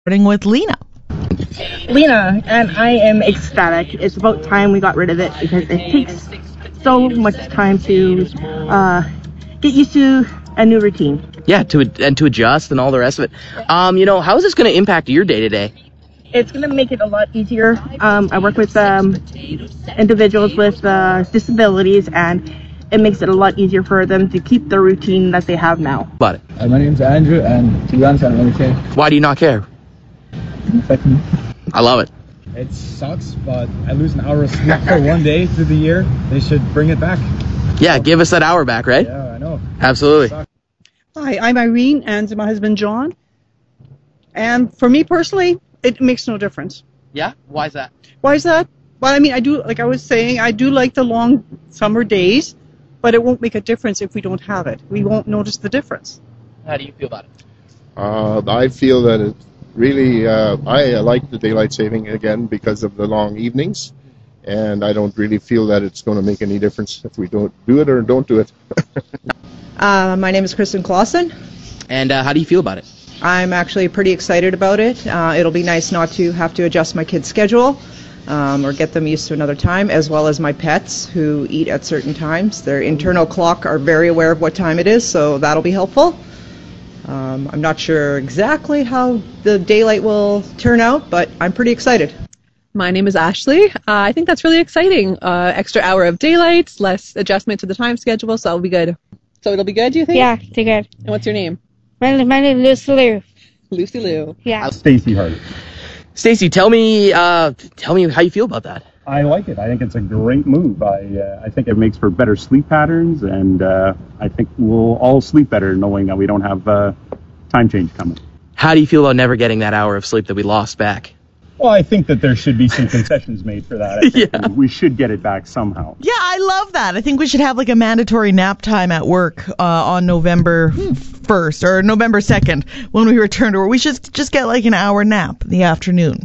Starting with Lena. Lena, and I am ecstatic. It's about time we got rid of it because it takes so much time to get used to a new routine. Yeah, to adjust and all the rest of it. How is this going to impact your day-to-day? It's going to make it a lot easier. I work with individuals with disabilities, and it makes it a lot easier for them to keep the routine that they have now. Got it. My name's Andrew, and to be honest, I don't really care. Why do you not care? I love it. It sucks, but I lose an hour of sleep for one day through the year. They should bring it back. Yeah, give us that hour back, right? Yeah, I know. Absolutely. Hi, I'm Irene, and my husband John. And for me personally, it makes no difference. Yeah? Why is that? Why is that? Well, I mean, I do, like I was saying, I do like the long summer days, but it won't make a difference if we don't have it. We won't notice the difference. How do you feel about it? I feel that it really, I like the daylight saving again because of the long evenings, and I don't really feel that it's going to make any difference if we don't do it or don't do it. My name is Kristen Clausen. And how do you feel about it? I'm actually pretty excited about it. It'll be nice not to have to adjust my kids' schedule or get them used to another time, as well as my pets who eat at certain times. Their internal clock are very aware of what time it is, so that'll be helpful. I'm not sure exactly how the daylight will turn out, but I'm pretty excited. My name is Ashley. I think that's really exciting. Extra hour of daylight, less adjustment to the time schedule, so it'll be good. So it'll be good, do you think? Yeah, it's good. And what's your name? My name is Lucy Liu. Lucy Liu. Yeah. Stacy Hart. Stacy, tell me how you feel about that. I like it. I think it's a great move. I think it makes for better sleep patterns, and I think we'll all sleep better knowing that we don't have time change coming. How do you feel about never getting that hour of sleep that we lost back? Well, I think that there should be some concessions made for that. I think we should get it back somehow. Yeah, I love that. I think we should have like a mandatory nap time at work on November 1st or November 2nd when we return to work. We should just get like an hour nap in the afternoon.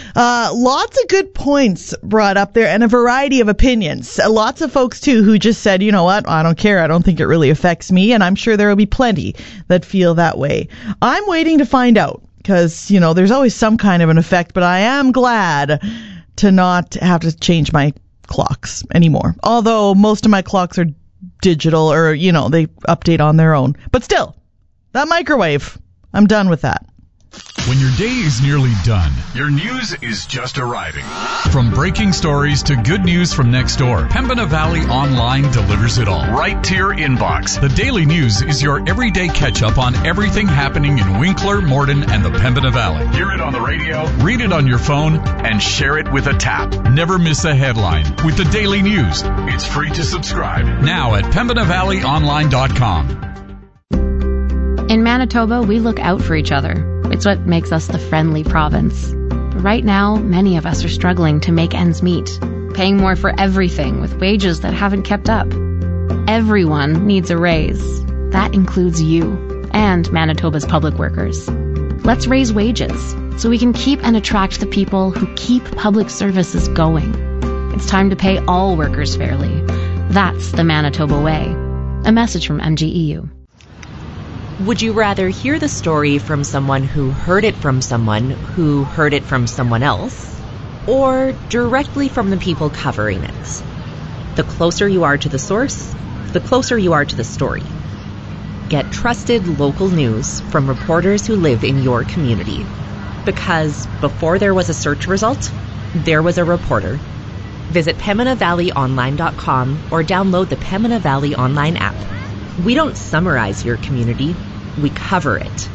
Lots of good points brought up there and a variety of opinions. Lots of folks, too, who just said, you know what, I don't care. I don't think it really affects me. And I'm sure there will be plenty that feel that way. I'm waiting to find out. Because, there's always some kind of an effect, but I am glad to not have to change my clocks anymore. Although most of my clocks are digital or, they update on their own. But still, that microwave, I'm done with that. When your day is nearly done, your news is just arriving. From breaking stories to good news from next door, Pembina Valley Online delivers it all right to your inbox. The Daily News is your everyday catch-up on everything happening in Winkler, Morden, and the Pembina Valley. Hear it on the radio, read it on your phone, and share it with a tap. Never miss a headline with the Daily News. It's free to subscribe. Now at PembinaValleyOnline.com. In Manitoba, we look out for each other. It's what makes us the friendly province. But right now, many of us are struggling to make ends meet, paying more for everything with wages that haven't kept up. Everyone needs a raise. That includes you and Manitoba's public workers. Let's raise wages so we can keep and attract the people who keep public services going. It's time to pay all workers fairly. That's the Manitoba way. A message from MGEU. Would you rather hear the story from someone who heard it from someone who heard it from someone else, or directly from the people covering it? The closer you are to the source, the closer you are to the story. Get trusted local news from reporters who live in your community. Because before there was a search result, there was a reporter. Visit PembinaValleyOnline.com or download the Pembina Valley Online app. We don't summarize your community, we cover it.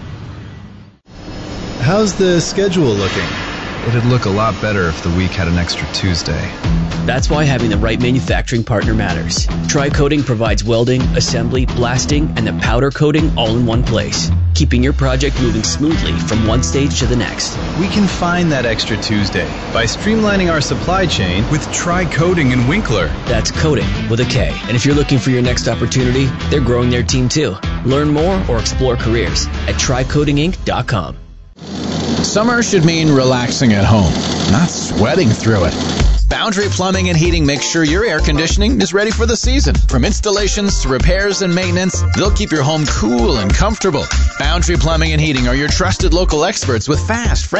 How's the schedule looking? It'd look a lot better if the week had an extra Tuesday. That's why having the right manufacturing partner matters. Tri-Coating provides welding, assembly, blasting, and the powder coating all in one place, keeping your project moving smoothly from one stage to the next. We can find that extra Tuesday by streamlining our supply chain with Tri-Coating in Winkler. That's coating with a K. And if you're looking for your next opportunity, they're growing their team too. Learn more or explore careers at TriCoatingInc.com. Summer should mean relaxing at home, not sweating through it. Boundary Plumbing and Heating makes sure your air conditioning is ready for the season. From installations to repairs and maintenance, they'll keep your home cool and comfortable. Boundary Plumbing and Heating are your trusted local experts with fast,